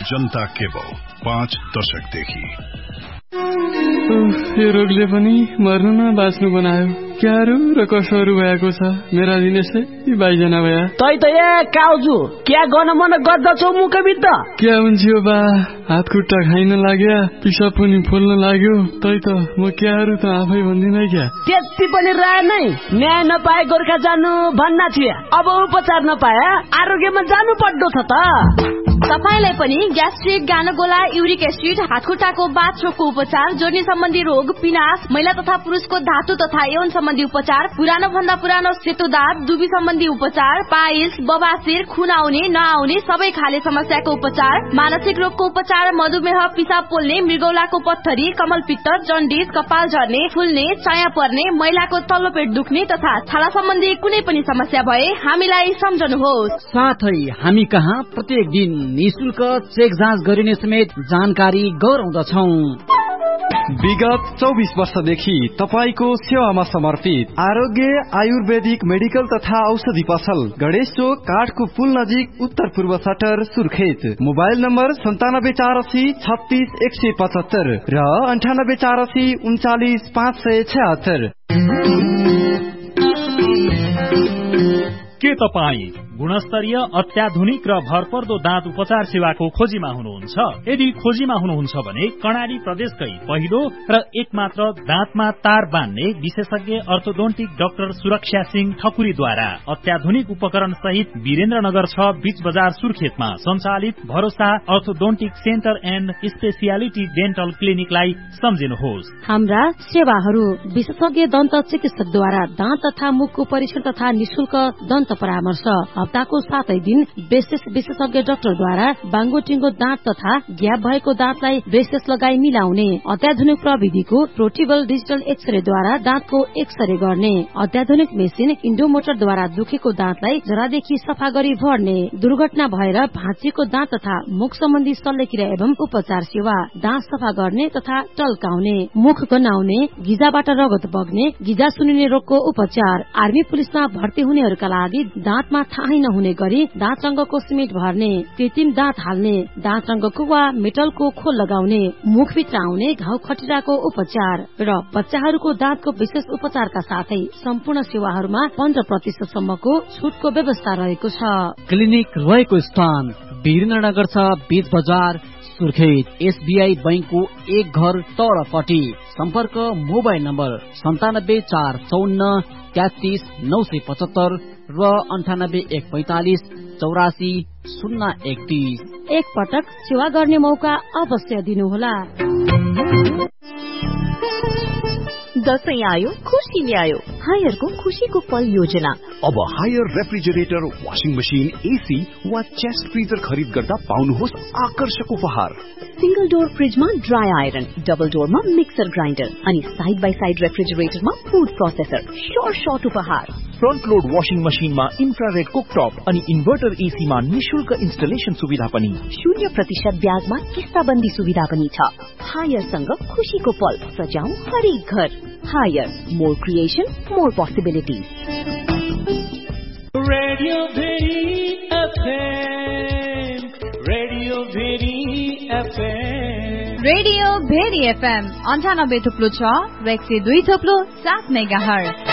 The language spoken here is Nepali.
जनता केबल 5 दशकदेखि। यो रोगले पनि मर्नु न बाँच्नु बनायो। क्यारो र कसोहरू भएको छ मेरा दिनेशै बाइजना भया। तै त ए काउजु क्या गर्न मन गर्दछौ मुखबिद्ध? क्या हुन्छ बा, हात खुट्टा खाइन लाग्यो, पिसाब पनि फुल्न लाग्यो। तै त म क्यारो त आफै भन्दिन क्या। त्यति पनि राय नै न्याय नपाए गोर्खा जानु भन्ना थिए। अब उपचार नपाए आरोग्यमा जानु पर्दो छ त। तपाईलाई पनि ग्यास्ट्रिक, गानोगोला, युरिक एसिड, हातखुट्टाको बाथरोगको उपचार, जोर्नी सम्बन्धी रोग, पिनास, महिला तथा पुरुषको धातु तथा यौन सम्बन्धी उपचार, पुरानो भन्दा पुरानो सेतो दाँत, दुबी सम्बन्धी उपचार, पाइल्स, बबासिर, खुन आउने नआउने सबै खाले समस्याको उपचार, मानसिक रोगको उपचार, मधुमेह, पिसाब पोल्ने, मृगौलाको पत्थरी, कमलपित्त, जन्डिस, कपाल झर्ने, फुल्ने, चाया पर्ने, महिलाको तल्लो पेट दुख्ने तथा छाला सम्बन्धी कुनै पनि समस्या भए हामीलाई सम्झनुहोस्। साथै हामी कहाँ प्रत्येक दिन निशुल्क चेक जाँच गरिने समेत जानकारी गराउँदछौं। विगत 24 वर्षदेखि तपाईको सेवामा समर्पित आरोग्य आयुर्वेदिक मेडिकल तथा औषधि पसल, गणेश चोक, काठको पुल नजिक, उत्तर पूर्व सटर, सुर्खेत। मोबाइल नम्बर 9748 36 175 र 9848 39 576। के तपाईँ गुणस्तरीय, अत्याधुनिक र भरपर्दो दाँत उपचार सेवाको खोजीमा हुनुहुन्छ? यदि खोजीमा हुनुहुन्छ भने कर्णाली प्रदेशकै पहिलो र एकमात्र दाँतमा तार बान्ने विशेषज्ञ अर्थोडोन्टिक डाक्टर सुरक्षा सिंह ठकुरीद्वारा अत्याधुनिक उपकरण सहित वीरेन्द्रनगर 6 बीच बजार सुर्खेतमा सञ्चालित भरोसा orthodontic centre and speciality dental क्लिनिकलाई सम्झिनुहोस्। हाम्रा सेवाहरू विशेषज्ञ दन्त चिकित्सकद्वारा दाँत तथा मुखको परीक्षण तथा निशुल्क दन्त परामर्श, हप्ताको 7 दिन विशेषज्ञ डाक्टरद्वारा बाङ्गोटिङ्गो दाँत तथा ग्याप भएको दाँतलाई ब्रेसेस लगाई मिलाउने, अत्याधुनिक प्रविधिको पोर्टेबल डिजिटल एक्सरेद्वारा दाँतको एक्सरे गर्ने, अत्याधुनिक मेसिन इन्डोमोटरद्वारा दुखेको दाँतलाई जरादेखि सफा गरी भर्ने, दुर्घटना भएर भाँचिएको दाँत तथा मुख सम्बन्धी शल्यक्रिया एवं उपचार सेवा, दाँत सफा गर्ने तथा टल्काउने, मुख गन्हाउने, गिजाबाट रगत बग्ने, गिजा सुनिने रोगको उपचार, आर्मी पुलिसमा भर्ती हुनेहरूका लागि दाँतमा थाहै नहुने गरी दाँत रंगको सिमेन्ट भर्ने, कृत्रिम दाँत हाल्ने, दाँत रंगको वा मेटलको खोल लगाउने, मुखभित्र आउने घाउ खटिराको उपचार र बच्चाहरूको दाँतको विशेष उपचारका साथै सम्पूर्ण सेवाहरूमा 15% सम्मको छुटको व्यवस्था रहेको छ। क्लिनिक रहेको स्थान वीरेन्द्रनगर 6 बीच बजार सुर्खेत, SBI बैंकको एक घर तलपट्टि। सम्पर्क मोबाइल नम्बर 97 454 33 975 र 98 145 84 031। एक पटक सेवा गर्ने मौका अवश्य दिनुहोला। दशैं आयो, खुशी ल्यायो। हायरको खुशीको पल योजना। अब higher refrigerator, washing machine, AC वा चेस्ट फ्रिजर खरिद गर्दा पाउनुहोस् आकर्षक उपहार। सिंगल डोर फ्रिजमा dry iron, double डोरमा mixer grinder अनि side by side रेफ्रिजरेटरमा food processor. Short उपहार। फ्रन्ट लोड वाशिङ मशिनमा इन्फ्रारेड कुकटप अनि इन्भर्टर AC मा निशुल्क इन्स्टलेसन सुविधा पनि। 0% ब्याजमा किस्ताबन्दी सुविधा पनि छ। हायरसँग खुशीको पल सजाऊ हरेक घर। Higher, more creation, more possibilities. Radio very FM, radio very FM, radio very FM 98.6 र 102.7 मेगाहर्ज।